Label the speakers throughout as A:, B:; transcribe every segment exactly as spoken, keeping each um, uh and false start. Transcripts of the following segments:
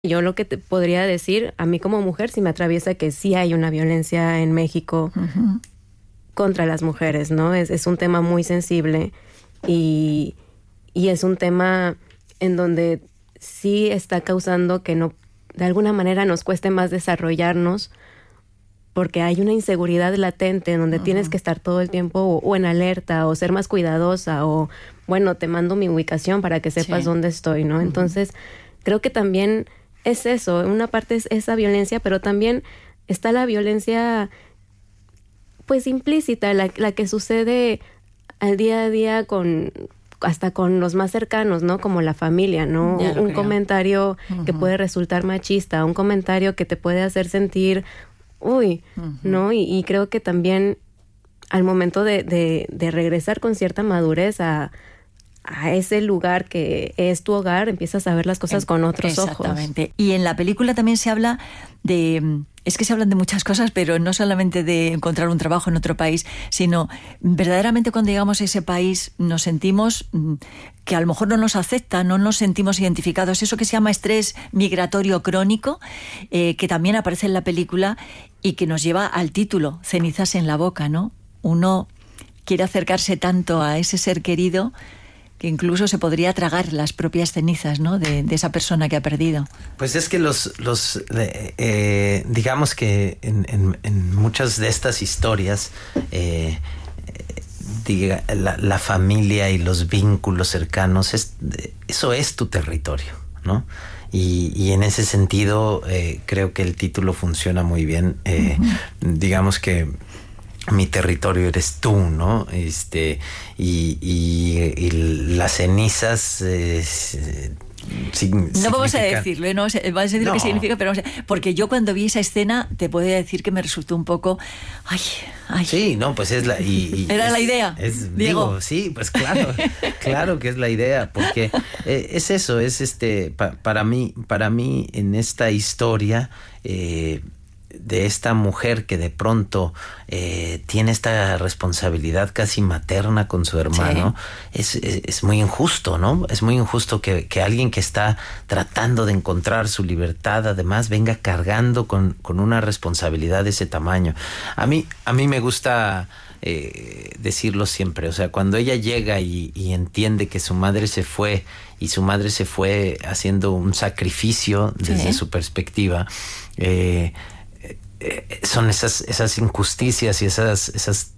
A: Yo lo que te podría decir, a mí como mujer, sí me atraviesa que sí hay una violencia en México uh-huh. contra las mujeres, ¿no? Es, es un tema muy sensible y, y es un tema en donde sí está causando que no, de alguna manera nos cueste más desarrollarnos, porque hay una inseguridad latente en donde uh-huh. tienes que estar todo el tiempo o, o en alerta o ser más cuidadosa o, bueno, te mando mi ubicación para que sepas sí. dónde estoy, ¿no? Uh-huh. Entonces, creo que también es eso, una parte es esa violencia, pero también está la violencia, pues, implícita, la, la que sucede al día a día con, hasta con los más cercanos, ¿no? Como la familia, ¿no? Un creo. comentario uh-huh. que puede resultar machista, un comentario que te puede hacer sentir, uy, uh-huh. ¿no? Y, y creo que también al momento de, de, de regresar con cierta madurez a a ese lugar que es tu hogar, empiezas a ver las cosas con otros ojos.
B: Exactamente. Y en la película también se habla de... Es que se hablan de muchas cosas, pero no solamente de encontrar un trabajo en otro país, sino verdaderamente cuando llegamos a ese país nos sentimos que a lo mejor no nos acepta, no nos sentimos identificados. Eso que se llama estrés migratorio crónico, eh, que también aparece en la película y que nos lleva al título, Cenizas en la boca, ¿no? Uno quiere acercarse tanto a ese ser querido que incluso se podría tragar las propias cenizas, ¿no? de, de esa persona que ha perdido.
C: Pues es que los, los eh, digamos que en, en, en muchas de estas historias, eh, diga, la, la familia y los vínculos cercanos, es, eso es tu territorio, ¿no? Y, y en ese sentido, eh, creo que el título funciona muy bien. Eh, uh-huh. Digamos que mi territorio eres tú, ¿no? Este, y, y, y las cenizas eh, sin,
B: no vamos a decirlo, ¿no? Vamos a decir no. qué significa, pero vamos a... porque yo cuando vi esa escena te puedo decir que me resultó un poco, ay, ay.
C: Sí, no, pues es la y, y
B: era
C: es,
B: la idea.
C: Es, digo, sí, pues claro, claro que es la idea, porque eh, es eso, es este, pa, para mí, para mí en esta historia. Eh, de esta mujer que de pronto eh, tiene esta responsabilidad casi materna con su hermano, sí. es, es, es muy injusto, ¿no? Es muy injusto que, que alguien que está tratando de encontrar su libertad, además, venga cargando con, con una responsabilidad de ese tamaño. A mí, a mí me gusta eh, decirlo siempre, o sea, cuando ella llega y, y entiende que su madre se fue y su madre se fue haciendo un sacrificio desde sí. su perspectiva, eh, son esas esas injusticias y esas esas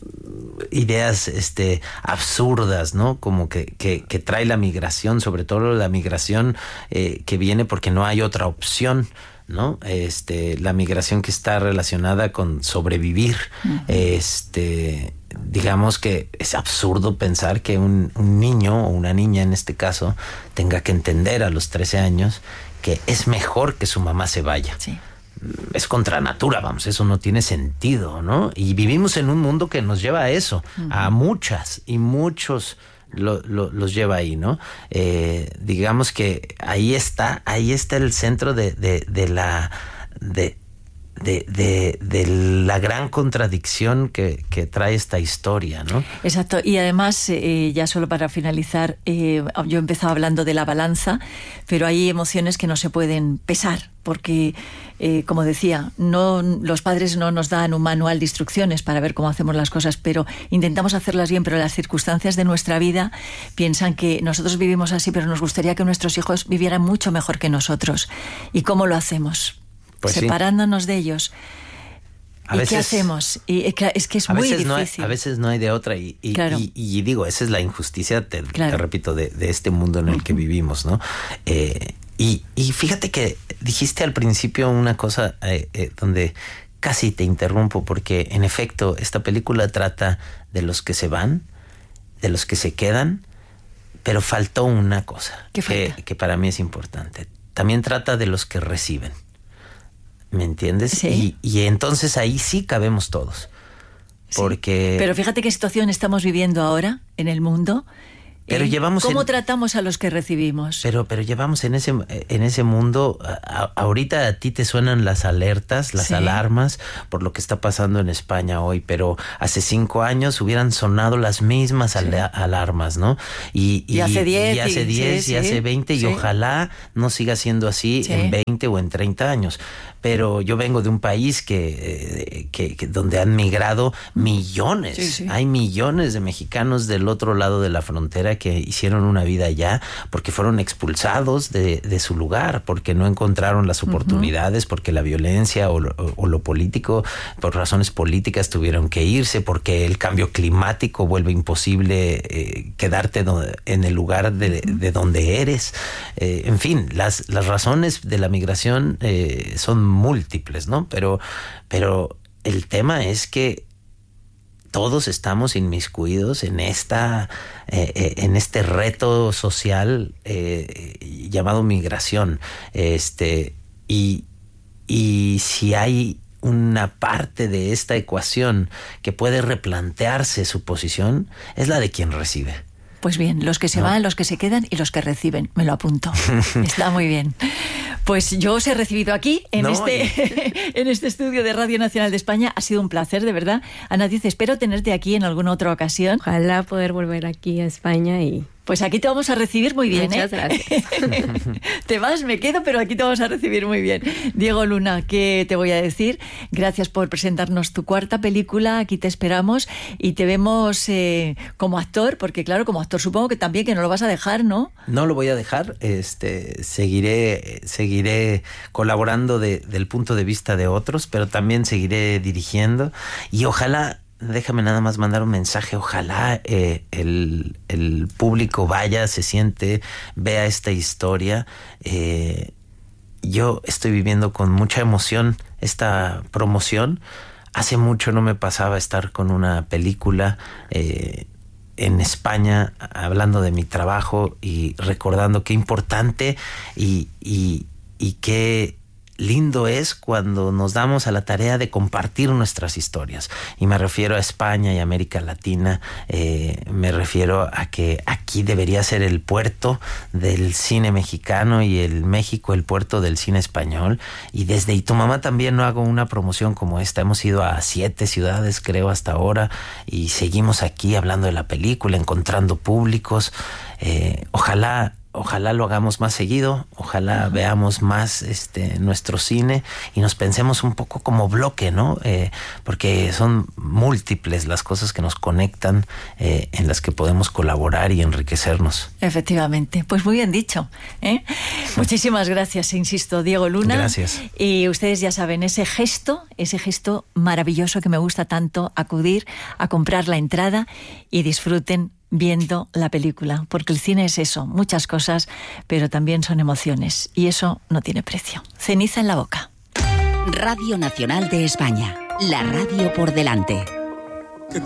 C: ideas este absurdas, ¿no? Como que que, que trae la migración, sobre todo la migración eh, que viene porque no hay otra opción, ¿no? Este, la migración que está relacionada con sobrevivir. Uh-huh. Este, digamos que es absurdo pensar que un, un niño o una niña en este caso tenga que entender a los trece años que es mejor que su mamá se vaya. Sí. Es contra natura, vamos, eso no tiene sentido, ¿no? Y vivimos en un mundo que nos lleva a eso, uh-huh. a muchas y muchos lo, lo, los lleva ahí, ¿no? Eh, digamos que ahí está, ahí está el centro de, de, de la de, de, de, de la gran contradicción que, que trae esta historia, ¿no?
B: Exacto, y además, eh, ya solo para finalizar, eh, yo he empezado hablando de la balanza, pero hay emociones que no se pueden pesar, porque, eh, como decía, no, los padres no nos dan un manual de instrucciones para ver cómo hacemos las cosas, pero intentamos hacerlas bien, pero las circunstancias de nuestra vida piensan que nosotros vivimos así, pero nos gustaría que nuestros hijos vivieran mucho mejor que nosotros. ¿Y cómo lo hacemos? Pues separándonos sí. de ellos. A ¿Y veces, qué hacemos? Y es que es, que es muy difícil.
C: No hay, a veces no hay de otra. Y, y, claro. y, y digo, esa es la injusticia, te, claro. te repito, de, de este mundo en el uh-huh. que vivimos, ¿no? Eh, y, y fíjate que dijiste al principio una cosa eh, eh, donde casi te interrumpo, porque en efecto esta película trata de los que se van, de los que se quedan, pero faltó una cosa que, que para mí es importante. También trata de los que reciben. ¿Me entiendes?
B: Sí.
C: Y, y entonces ahí sí cabemos todos. Porque...
B: Sí. Pero fíjate qué situación estamos viviendo ahora en el mundo,
C: Pero
B: ¿Eh?
C: llevamos
B: ¿Cómo
C: en,
B: tratamos a los que recibimos?
C: Pero, pero llevamos en ese, en ese mundo, a, ahorita a ti te suenan las alertas, las sí. alarmas por lo que está pasando en España hoy, pero hace cinco años hubieran sonado las mismas sí. al, alarmas, ¿no? Y, y,
B: y hace diez,
C: y, hace diez, sí, y hace veinte, sí. y ojalá no siga siendo así sí. en veinte o en treinta años. Pero yo vengo de un país que, que, que donde han migrado millones, sí, sí. hay millones de mexicanos del otro lado de la frontera que hicieron una vida allá porque fueron expulsados de, de su lugar, porque no encontraron las oportunidades, uh-huh. porque la violencia o lo, o lo político, por razones políticas tuvieron que irse, porque el cambio climático vuelve imposible eh, quedarte do, en el lugar de, de donde eres. Eh, en fin, las, las razones de la migración eh, son múltiples, ¿no? Pero, pero el tema es que todos estamos inmiscuidos en esta, eh, eh, en este reto social eh, llamado migración, este, y, y si hay una parte de esta ecuación que puede replantearse su posición, es la de quien recibe.
B: Pues bien, los que se no. van, los que se quedan y los que reciben. Me lo apunto. Está muy bien. Pues yo os he recibido aquí, en, no, este, y... en este estudio de Radio Nacional de España. Ha sido un placer, de verdad. Ana Díez, espero tenerte aquí en alguna otra ocasión.
A: Ojalá poder volver aquí a España y...
B: Pues aquí te vamos a recibir muy bien,
A: Muchas
B: ¿eh?
A: gracias.
B: Te vas, me quedo, pero aquí te vamos a recibir muy bien. Diego Luna, ¿qué te voy a decir? Gracias por presentarnos tu cuarta película, aquí te esperamos y te vemos eh, como actor, porque claro, como actor supongo que también que no lo vas a dejar, ¿no?
C: No lo voy a dejar, este, seguiré, seguiré colaborando de, del punto de vista de otros, pero también seguiré dirigiendo y ojalá... Déjame nada más mandar un mensaje. Ojalá eh, el, el público vaya, se siente, vea esta historia. Eh, yo estoy viviendo con mucha emoción esta promoción. Hace mucho no me pasaba estar con una película eh, en España hablando de mi trabajo y recordando qué importante y, y, y qué lindo es cuando nos damos a la tarea de compartir nuestras historias. Y me refiero a España y América Latina. Eh, me refiero a que aquí debería ser el puerto del cine mexicano y el México el puerto del cine español. Y desde Y tu mamá también no hago una promoción como esta. Hemos ido a siete ciudades, creo, hasta ahora. Y seguimos aquí hablando de la película, encontrando públicos. Eh, ojalá... Ojalá lo hagamos más seguido, ojalá uh-huh. veamos más este nuestro cine y nos pensemos un poco como bloque, ¿no? Eh, porque son múltiples las cosas que nos conectan, eh, en las que podemos colaborar y enriquecernos.
B: Efectivamente, pues muy bien dicho, ¿eh? Muchísimas gracias, insisto, Diego Luna.
C: Gracias.
B: Y ustedes ya saben, ese gesto, ese gesto maravilloso que me gusta tanto, acudir a comprar la entrada y disfruten viendo la película, porque el cine es eso, muchas cosas, pero también son emociones, y eso no tiene precio. Ceniza en la boca.
D: Radio Nacional de España, la radio por delante.
E: ¿Qué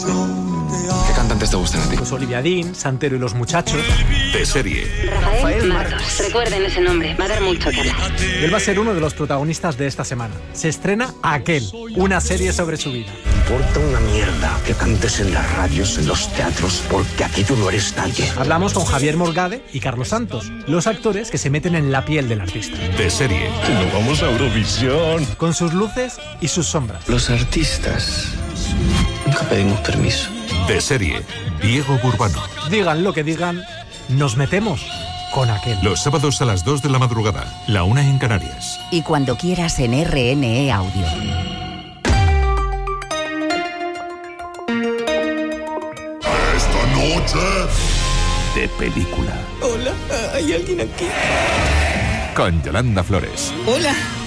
E: cantantes te gustan a ti?
F: Pues Olivia Dean, Santero y los Muchachos.
G: De serie.
H: Rafael Martos. Recuerden ese nombre, va a dar mucho que hablar.
F: Él va a ser uno de los protagonistas de esta semana. Se estrena Aquel, una serie sobre su vida.
I: Importa una mierda que cantes en las radios, en los teatros, porque aquí tú no eres nadie.
F: Hablamos con Javier Morgade y Carlos Santos, los actores que se meten en la piel del artista.
G: De serie.
I: Nos vamos a Eurovisión.
F: Con sus luces y sus sombras.
I: Los artistas nunca pedimos permiso.
G: De serie. Diego Burbano.
F: Digan lo que digan, nos metemos con Aquel.
G: Los sábados a las dos de la madrugada, la una en Canarias.
D: Y cuando quieras en R N E Audio.
I: Esta noche
G: de película.
J: Hola, ¿hay alguien aquí?
G: Con Yolanda Flores.
J: Hola.